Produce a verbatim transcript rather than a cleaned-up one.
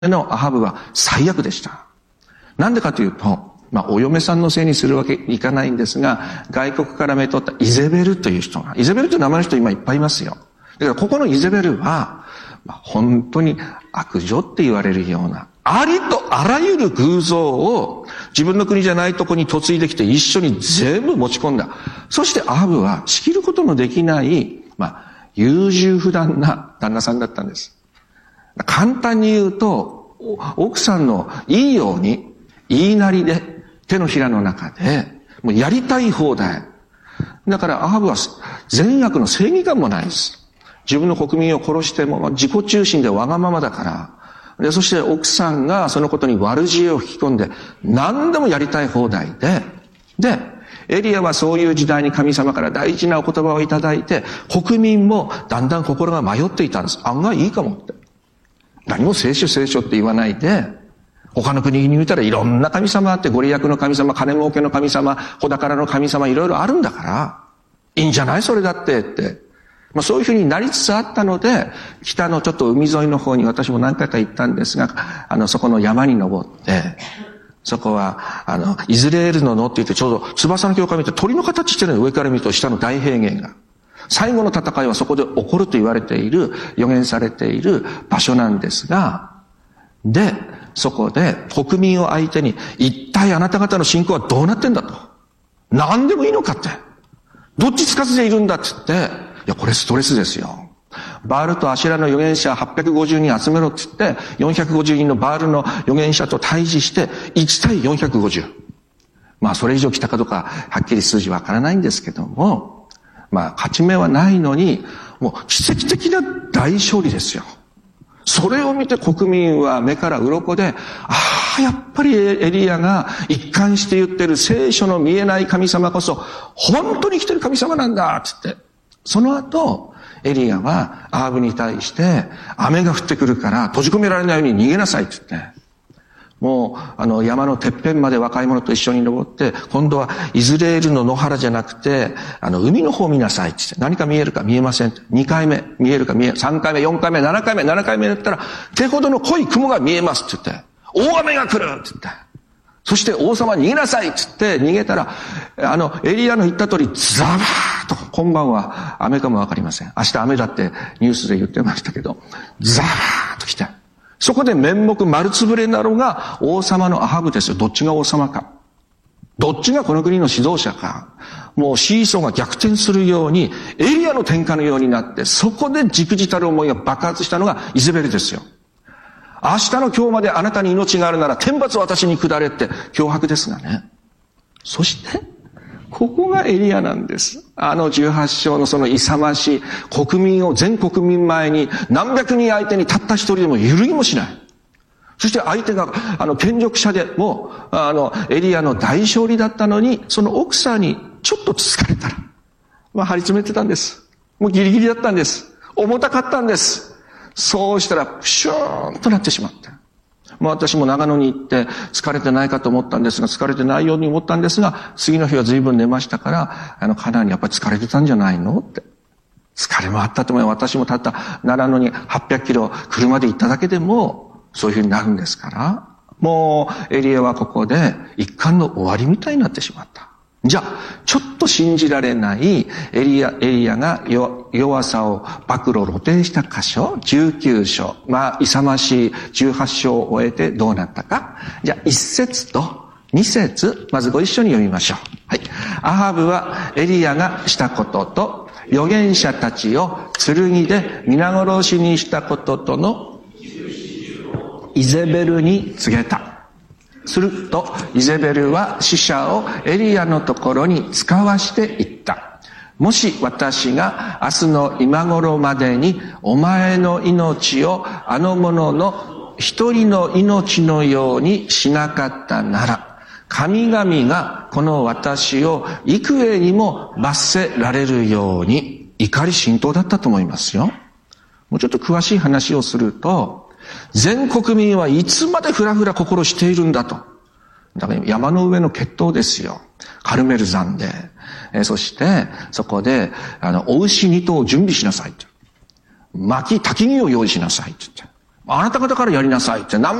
のアハブは最悪でした。なんでかというと、まあ、お嫁さんのせいにするわけにいかないんですが、外国からめとったイゼベルという人が、イゼベルという名前の人今いっぱいいますよ。だからここのイゼベルは、まあ、本当に悪女って言われるような、ありとあらゆる偶像を自分の国じゃないとこに嫁いできて一緒に全部持ち込んだ。そしてアハブは仕切ることのできない、まあ、優柔不断な旦那さんだったんです。簡単に言うと、奥さんのいいように言いなりで手のひらの中でもうやりたい放題。だからアハブは善悪の正義感もないです。自分の国民を殺しても自己中心でわがままだから。で、そして奥さんがそのことに悪知恵を引き込んで何でもやりたい放題で、で、エリアはそういう時代に神様から大事なお言葉をいただいて、国民もだんだん心が迷っていたんです。案外いいかもって。何も聖書聖書って言わないで、他の国に見たらいろんな神様あって、ご利益の神様、金儲けの神様、子宝の神様、いろいろあるんだから、いいんじゃないそれだってって。まあそういうふうになりつつあったので、北のちょっと海沿いの方に私も何回か行ったんですが、あの、そこの山に登って、そこは、あの、イズレールの野って言ってちょうど翼の境界見て鳥の形してるの上から見ると下の大平原が。最後の戦いはそこで起こると言われている、予言されている場所なんですが、で、そこで国民を相手に、一体あなた方の信仰はどうなってんだと。何でもいいのかって。どっちつかずでいるんだって言って、いや、これストレスですよ。バールとアシェラの預言者はっぴゃくごじゅうにん集めろって言って、よんひゃくごじゅうにんのバールの預言者と対峙して、いち対よんひゃくごじゅう。まあ、それ以上来たかどうか、はっきり数字わからないんですけども、まあ、勝ち目はないのに、もう奇跡的な大勝利ですよ。それを見て国民は目から鱗で、ああ、やっぱりエリアが一貫して言ってる聖書の見えない神様こそ、本当に生きてる神様なんだって言って、その後、エリアはアハブに対して、雨が降ってくるから閉じ込められないように逃げなさいって言って、もう、あの、山のてっぺんまで若い者と一緒に登って、今度はイズレールの野原じゃなくて、あの、海の方見なさいって言って、何か見えるか見えませんって。にかいめ、見えるか見え、さんかいめ、よんかいめ、ななかいめ、ななかいめだったら、手ほどの濃い雲が見えますって言って、大雨が来るって言って、そして王様逃げなさいって言って逃げたら、あの、エリアの言った通り、ザバーッと、今晩は雨かもわかりません。明日雨だってニュースで言ってましたけど、ザバーッと来て、そこで面目丸つぶれなのが王様のアハブですよ。どっちが王様か。どっちがこの国の指導者か。もうシーソーが逆転するように、エリアの天下のようになって、そこで忸怩たる思いが爆発したのがイゼベルですよ。明日の今日まであなたに命があるなら天罰を私に下れって脅迫ですがね。そして、ここがエリアなんです。あのじゅうはち章のその勇ましい国民を全国民前に何百人相手にたった一人でも揺るぎもしない。そして相手があの権力者でもあのエリアの大勝利だったのに、その奥さんにちょっと疲れたら、まあ張り詰めてたんです。もうギリギリだったんです。重たかったんです。そうしたらプシューンとなってしまった。まあ私も長野に行って疲れてないかと思ったんですが、疲れてないように思ったんですが、次の日は随分寝ましたから、あのカナンにやっぱり疲れてたんじゃないのって。疲れもあったと思います。私もたった長野にはっぴゃくキロ車で行っただけでもそういうふうになるんですから、もうエリアはここで一巻の終わりみたいになってしまった。じゃあ、ちょっと信じられないエリア、エリアが弱さを暴露露呈した箇所、じゅうきゅう章、まあ、勇ましいじゅうはち章を終えてどうなったか。じゃあ、いち節とに節、まずご一緒に読みましょう。はい。アハブはエリアがしたことと、預言者たちを剣で皆殺しにしたこととのイゼベルに告げた。すると、イゼベルは使者をエリアのところに使わしていった。もし私が明日の今頃までにお前の命をあの者の一人の命のようにしなかったなら、神々がこの私を幾重にも罰せられるように、怒り心頭だったと思いますよ。もうちょっと詳しい話をすると、全国民はいつまでふらふら心しているんだと。だから山の上の決闘ですよ。カルメル山で。えそして、そこで、あの、お牛二頭を準備しなさいと。薪、焚き木を用意しなさいと言って。 あなた方からやりなさいって、何